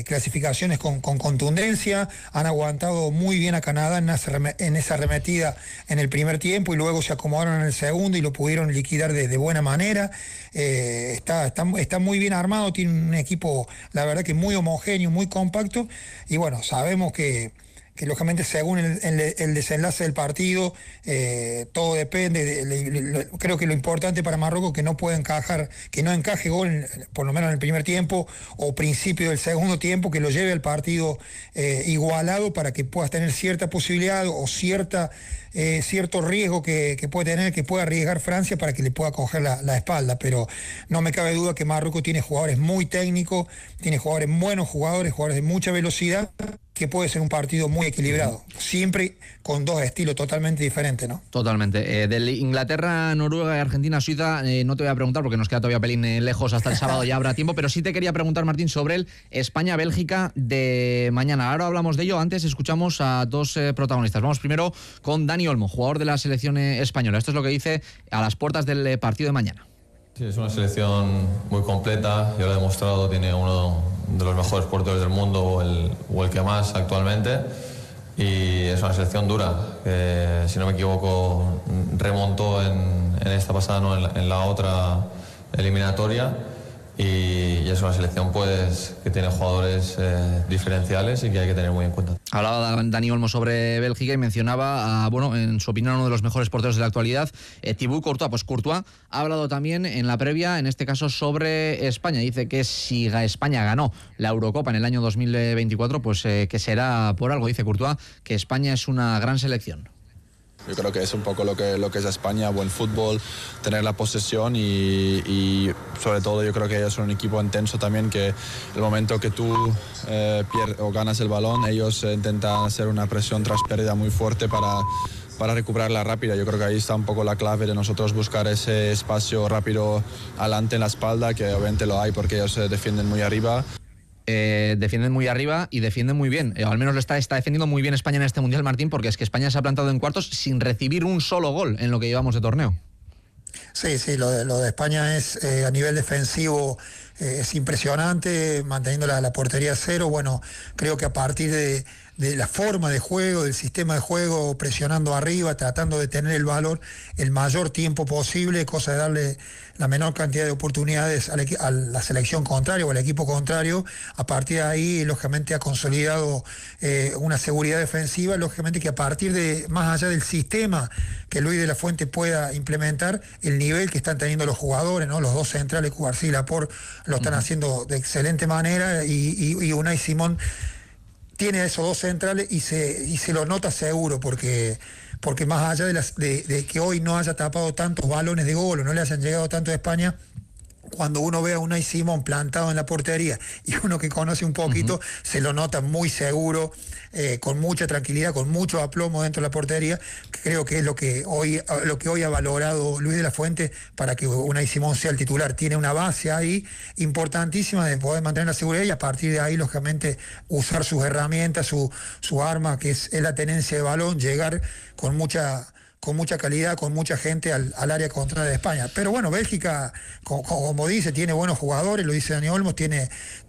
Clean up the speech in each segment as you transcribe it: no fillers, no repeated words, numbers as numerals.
clasificaciones con contundencia, han aguantado muy bien a Canadá en esa arremetida en el primer tiempo y luego se acomodaron en el segundo y lo pudieron liquidar de buena manera. Está muy bien armado, tiene un equipo, la verdad que muy homogéneo, muy compacto, y bueno, sabemos que lógicamente según el desenlace del partido, todo depende. Creo que lo importante para Marruecos es que no encaje gol, por lo menos en el primer tiempo o principio del segundo tiempo, que lo lleve al partido igualado para que puedas tener cierta posibilidad o cierto riesgo que puede tener, que pueda arriesgar Francia para que le pueda coger la espalda. Pero no me cabe duda que Marruecos tiene jugadores muy técnicos, tiene buenos jugadores de mucha velocidad, que puede ser un partido muy equilibrado, siempre con dos estilos totalmente diferentes, ¿no? Totalmente. Del Inglaterra, Noruega y Argentina, Suiza, no te voy a preguntar porque nos queda todavía pelín lejos hasta el sábado, ya habrá tiempo, pero sí te quería preguntar, Martín, sobre el España-Bélgica de mañana. Ahora hablamos de ello, antes escuchamos a dos protagonistas. Vamos primero con Dani Olmo, jugador de la selección española. Esto es lo que dice a las puertas del partido de mañana. Sí, es una selección muy completa, ya lo ha demostrado, tiene uno de los mejores porteros del mundo o el que más actualmente, y es una selección dura, que si no me equivoco remontó en esta pasada, no, en la otra eliminatoria, y es una selección pues que tiene jugadores diferenciales y que hay que tener muy en cuenta. Hablaba Dani Olmo sobre Bélgica y mencionaba, en su opinión, uno de los mejores porteros de la actualidad, Thibaut Courtois. Pues Courtois ha hablado también en la previa, en este caso sobre España. Dice que si España ganó la Eurocopa en el año 2024, pues que será por algo. Dice Courtois que España es una gran selección. Yo creo que es un poco lo que es España, buen fútbol, tener la posesión y sobre todo yo creo que ellos son un equipo intenso también, que el momento que tú pierdes o ganas el balón, ellos intentan hacer una presión tras pérdida muy fuerte para recuperarla rápida. Yo creo que ahí está un poco la clave de nosotros buscar ese espacio rápido adelante en la espalda, que obviamente lo hay porque ellos se defienden muy arriba. Defienden muy arriba y defienden muy bien. Al menos lo está defendiendo muy bien España en este Mundial, Martín, porque es que España se ha plantado en cuartos sin recibir un solo gol en lo que llevamos de torneo. Sí, lo de España es a nivel defensivo es impresionante, manteniendo la portería a cero. Bueno, creo que a partir de la forma de juego, del sistema de juego, presionando arriba, tratando de tener el valor el mayor tiempo posible, cosa de darle la menor cantidad de oportunidades a la selección contraria o al equipo contrario. A partir de ahí, lógicamente, ha consolidado una seguridad defensiva, lógicamente que a partir de, más allá del sistema que Luis de la Fuente pueda implementar, el nivel que están teniendo los jugadores, ¿no? Los dos centrales, Cubarsí y Laporte, lo están haciendo de excelente manera, y Unai Simón tiene a esos dos centrales y se lo nota seguro, porque más allá de que hoy no haya tapado tantos balones de gol o no le hayan llegado tanto a España, cuando uno ve a Unai Simón plantado en la portería y uno que conoce un poquito, se lo nota muy seguro, con mucha tranquilidad, con mucho aplomo dentro de la portería. Creo que es lo que hoy ha valorado Luis de la Fuente para que Unai Simón sea el titular. Tiene una base ahí importantísima de poder mantener la seguridad y a partir de ahí, lógicamente, usar sus herramientas, su arma, que es la tenencia de balón, llegar con mucha calidad, con mucha gente al área contraria de España. Pero bueno, Bélgica, como dice, tiene buenos jugadores, lo dice Dani Olmo, tiene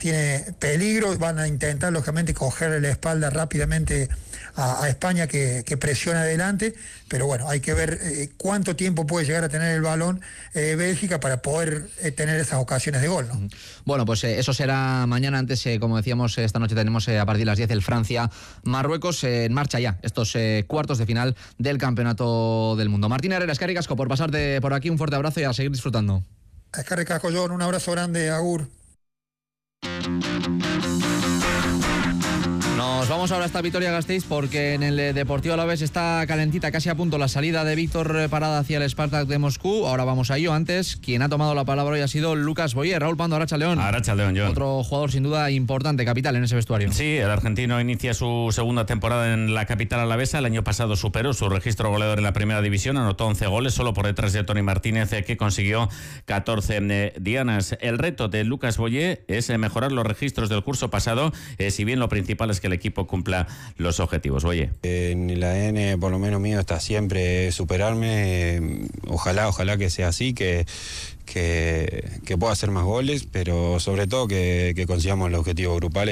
peligro, van a intentar lógicamente cogerle la espalda rápidamente a España, que presiona adelante, pero bueno, hay que ver cuánto tiempo puede llegar a tener el balón Bélgica para poder tener esas ocasiones de gol, ¿no? Bueno, pues eso será mañana. Antes, como decíamos, esta noche tenemos a partir de las 10 el Francia-Marruecos, en marcha ya estos cuartos de final del Campeonato del Mundo. Martín Herrera, eskerrik asko por pasarte por aquí, un fuerte abrazo y a seguir disfrutando. Eskerrik asko, John, un abrazo grande, agur. Nos vamos ahora hasta Vitoria-Gasteiz porque en el Deportivo Alavés está calentita, casi a punto la salida de Víctor Parada hacia el Spartak de Moscú. Ahora vamos a ello. Antes, quien ha tomado la palabra hoy ha sido Lucas Boyer. Raúl Pando, Arratsaldeon. Arratsaldeon, John. Otro jugador sin duda importante, capital en ese vestuario. Sí, el argentino inicia su segunda temporada en la capital alavesa. El año pasado superó su registro goleador en la primera división, anotó 11 goles, solo por detrás de Toni Martínez, que consiguió 14 dianas. El reto de Lucas Boyer es mejorar los registros del curso pasado, si bien lo principal es que el equipo cumpla los objetivos. Oye, en el ADN, por lo menos mío, está siempre superarme. Ojalá que sea así, que pueda hacer más goles, pero sobre todo que consigamos los objetivos grupales.